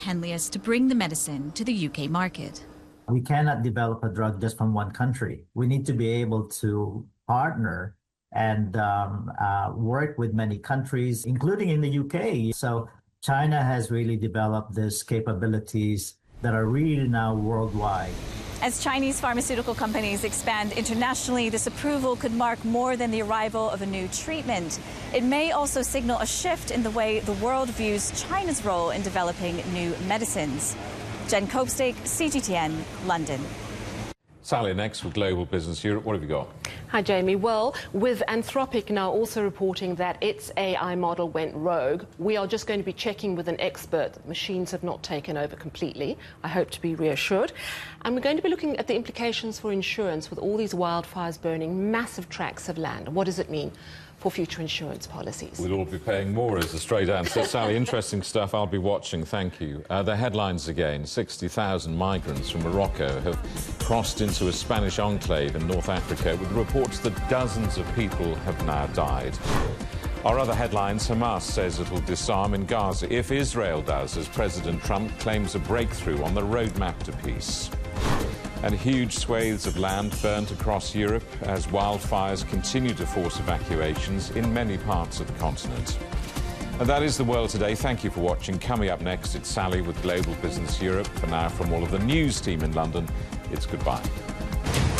Henlius to bring the medicine to the UK market. We cannot develop a drug just from one country. We need to be able to partner and work with many countries, including in the UK. So China has really developed these capabilities that are really now worldwide. As Chinese pharmaceutical companies expand internationally, this approval could mark more than the arrival of a new treatment. It may also signal a shift in the way the world views China's role in developing new medicines. Jen Copestake, CGTN, London. Sally, next with Global Business Europe, what have you got? Hi, Jamie. Well, with Anthropic now also reporting that its AI model went rogue, we are just going to be checking with an expert that machines have not taken over completely. I hope to be reassured. And we're going to be looking at the implications for insurance with all these wildfires burning massive tracts of land. What does it mean for future insurance policies? We'll all be paying more is the straight answer. Sally, interesting stuff. I'll be watching. Thank you. The headlines again. 60,000 migrants from Morocco have crossed into a Spanish enclave in North Africa with reports that dozens of people have now died. Our other headlines, Hamas says it will disarm in Gaza if Israel does, as President Trump claims a breakthrough on the roadmap to peace. And huge swathes of land burnt across Europe as wildfires continue to force evacuations in many parts of the continent. And that is the world today. Thank you for watching. Coming up next, it's Sally with Global Business Europe. For now, from all of the news team in London, it's goodbye.